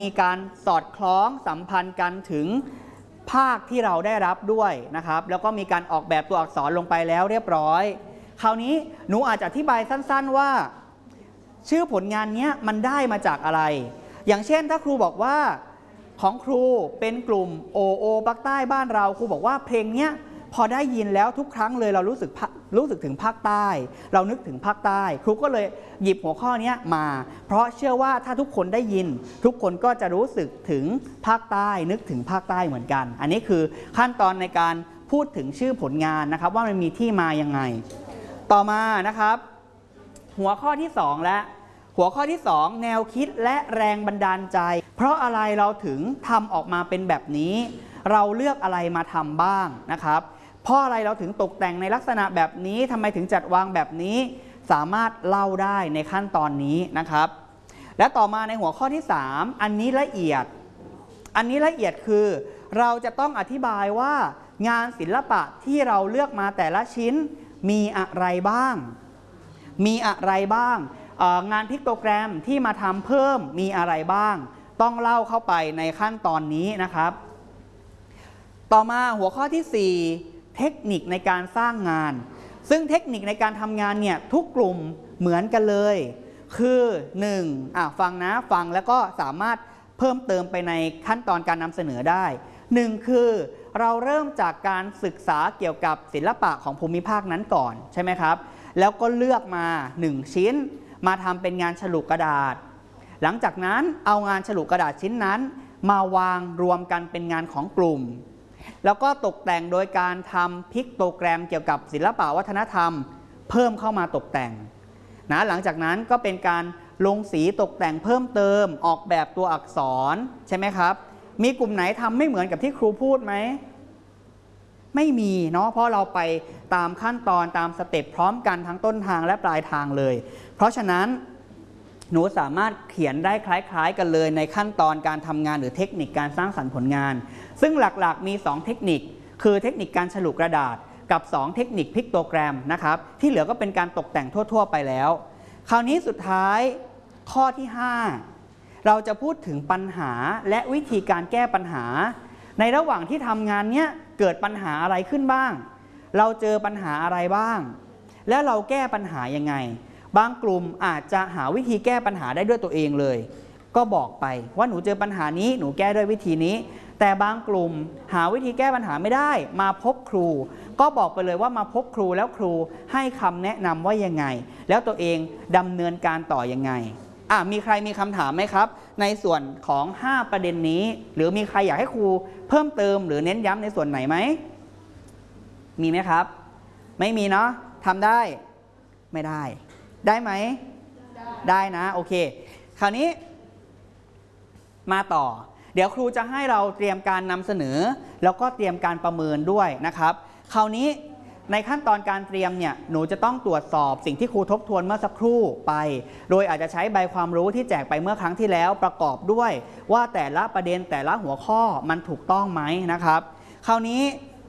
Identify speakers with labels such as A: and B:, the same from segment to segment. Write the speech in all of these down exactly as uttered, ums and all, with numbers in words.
A: มีการสอดคล้องสัมพันธ์กันถึงภาคที่เราได้รับด้วยนะครับแล้วก็มีการออกแบบตัวอักษรลงไปแล้วเรียบร้อยคราวนี้หนูอาจจะอธิบายสั้นๆว่าชื่อผลงานนี้มันได้มาจากอะไรอย่างเช่นถ้าครูบอกว่าของครูเป็นกลุ่มโอโอปักใต้บ้านเราครูบอกว่าเพลงนี้พอได้ยินแล้วทุกครั้งเลยเรารู้สึกรู้สึกถึงภาคใต้เรานึกถึงภาคใต้ครูก็เลยหยิบหัวข้อนี้มาเพราะเชื่อว่าถ้าทุกคนได้ยินทุกคนก็จะรู้สึกถึงภาคใต้นึกถึงภาคใต้เหมือนกันอันนี้คือขั้นตอนในการพูดถึงชื่อผลงานนะครับว่ามันมีที่มายังไงต่อมานะครับหัวข้อที่สองและหัวข้อที่สองแนวคิดและแรงบันดาลใจเพราะอะไรเราถึงทำออกมาเป็นแบบนี้เราเลือกอะไรมาทำบ้างนะครับเพราะอะไรเราถึงตกแต่งในลักษณะแบบนี้ทำไมถึงจัดวางแบบนี้สามารถเล่าได้ในขั้นตอนนี้นะครับและต่อมาในหัวข้อที่สามอันนี้ละเอียดอันนี้ละเอียดคือเราจะต้องอธิบายว่างานศิลปะที่เราเลือกมาแต่ละชิ้นมีอะไรบ้างมีอะไรบ้างงานพิกโตแกรมที่มาทำเพิ่มมีอะไรบ้างต้องเล่าเข้าไปในขั้นตอนนี้นะครับต่อมาหัวข้อที่สี่เทคนิคในการสร้างงานซึ่งเทคนิคในการทำงานเนี่ยทุกกลุ่มเหมือนกันเลยคือหนึ่งอ่ะฟังนะฟังแล้วก็สามารถเพิ่มเติมไปในขั้นตอนการนำเสนอได้หนึ่งคือเราเริ่มจากการศึกษาเกี่ยวกับศิลปะของภูมิภาคนั้นก่อนใช่ไหมครับแล้วก็เลือกมาหนึ่งชิ้นมาทำเป็นงานฉลุกระดาษหลังจากนั้นเอางานฉลุกระดาษชิ้นนั้นมาวางรวมกันเป็นงานของกลุ่มแล้วก็ตกแต่งโดยการทำพิกโตแกรมเกี่ยวกับศิลปะวัฒนธรรมเพิ่มเข้ามาตกแต่งนะหลังจากนั้นก็เป็นการลงสีตกแต่งเพิ่มเติมออกแบบตัวอักษรใช่ไหมครับมีกลุ่มไหนทำไม่เหมือนกับที่ครูพูดไหมไม่มีเนาะเพราะเราไปตามขั้นตอนตามสเต็ปพร้อมกันทั้งต้นทางและปลายทางเลยเพราะฉะนั้นหนูสามารถเขียนได้คล้ายๆกันเลยในขั้นตอนการทำงานหรือเทคนิคการสร้างสรรค์ผลงานซึ่งหลักๆมีสองเทคนิคคือเทคนิคการฉลุกระดาษกับสองเทคนิคพิกโตแกรมนะครับที่เหลือก็เป็นการตกแต่งทั่วๆไปแล้วคราวนี้สุดท้ายข้อที่ห้าเราจะพูดถึงปัญหาและวิธีการแก้ปัญหาในระหว่างที่ทำงานเนี้ยเกิดปัญหาอะไรขึ้นบ้างเราเจอปัญหาอะไรบ้างและเราแก้ปัญหายังไงบางกลุ่มอาจจะหาวิธีแก้ปัญหาได้ด้วยตัวเองเลยก็บอกไปว่าหนูเจอปัญหานี้หนูแก้ด้วยวิธีนี้แต่บางกลุ่มหาวิธีแก้ปัญหาไม่ได้มาพบครูก็บอกไปเลยว่ามาพบครูแล้วครูให้คำแนะนำว่ายังไงแล้วตัวเองดำเนินการต่อยังไงอ่ะมีใครมีคำถามไหมครับในส่วนของห้าประเด็นนี้หรือมีใครอยากให้ครูเพิ่มเติมหรือเน้นย้ำในส่วนไหนไหมมีไหมครับไม่มีเนาะทำได้ไม่ได้ได้ไหมได้ได้นะโอเคคราวนี้มาต่อเดี๋ยวครูจะให้เราเตรียมการนำเสนอแล้วก็เตรียมการประเมินด้วยนะครับคราวนี้ในขั้นตอนการเตรียมเนี่ยหนูจะต้องตรวจสอบสิ่งที่ครูทบทวนเมื่อสักครู่ไปโดยอาจจะใช้ใบความรู้ที่แจกไปเมื่อครั้งที่แล้วประกอบด้วยว่าแต่ละประเด็นแต่ละหัวข้อมันถูกต้องไหมนะครับคราวนี้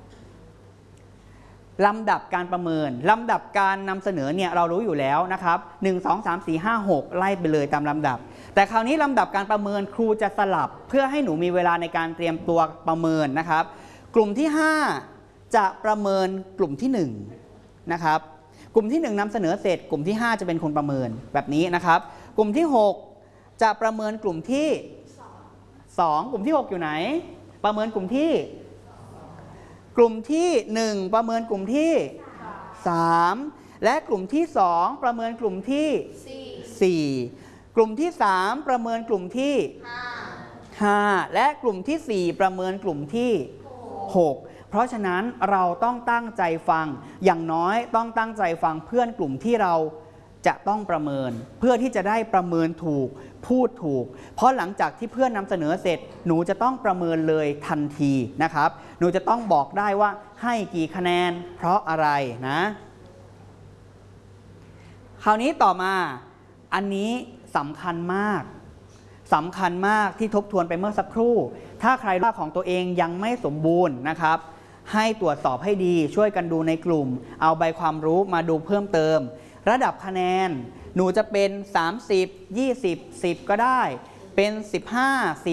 A: ลำดับการประเมินลำดับการนำเสนอเนี่ยเรารู้อยู่แล้วนะครับหนึ่ง สอง สาม สี่ ห้า หกไล่ไปเลยตามลำดับแต่คราวนี้ลำดับการประเมินครูจะสลับเพื่อให้หนูมีเวลาในการเตรียมตัวประเมินนะครับกลุ่มที่ห้าจะประเมินกลุ่มที่หนึ่งนะครับกลุ่มที่หนึ่งนำเสนอเสร็จกลุ่มที่ห้าจะเป็นคนประเมินแบบนี้นะครับกลุ่มที่หกจะประเมินกลุ่มที่สองกลุ่มที่หกอยู่ไหนประเมินกลุ่มที่กลุ่มที่หนึ่งประเมินกลุ่มที่สามและกลุ่มที่สองประเมินกลุ่มที่สี่กลุ่มที่สามประเมินกลุ่มที่ห้าและกลุ่มที่สี่ประเมินกลุ่มที่หกเพราะฉะนั้นเราต้องตั้งใจฟังอย่างน้อยต้องตั้งใจฟังเพื่อนกลุ่มที่เราจะต้องประเมินเพื่อที่จะได้ประเมินถูกพูดถูกเพราะหลังจากที่เพื่อนนำเสนอเสร็จหนูจะต้องประเมินเลยทันทีนะครับหนูจะต้องบอกได้ว่าให้กี่คะแนนเพราะอะไรนะคราวนี้ต่อมาอันนี้สำคัญมากสำคัญมากที่ทบทวนไปเมื่อสักครู่ถ้าใครว่าของตัวเองยังไม่สมบูรณ์นะครับให้ตรวจสอบให้ดีช่วยกันดูในกลุ่มเอาใบความรู้มาดูเพิ่มเติมระดับคะแนนหนูจะเป็นสามสิบ ยี่สิบ สิบก็ได้เป็นสิบห้า